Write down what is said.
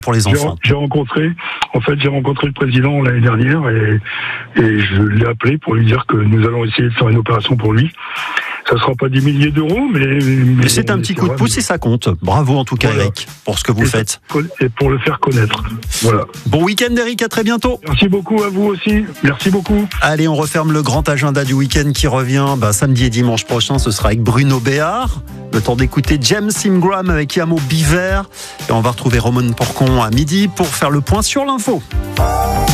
pour les enfants. J'ai rencontré le président l'année dernière et je l'ai appelé pour lui dire que nous allons essayer de faire une opération pour lui. Ça ne sera pas des milliers d'euros, mais c'est un petit coup de pouce et ça compte. Bravo en tout cas, voilà. Eric, pour ce que vous faites. Et pour le faire connaître. Voilà. Bon week-end Eric, à très bientôt. Merci beaucoup à vous aussi. Merci beaucoup. Allez, on referme le grand agenda du week-end qui revient samedi et dimanche prochain. Ce sera avec Bruno Béard. Le temps d'écouter James Ingram avec Yamo Biver. Et on va retrouver Romain Porcon à midi pour faire le point sur l'info.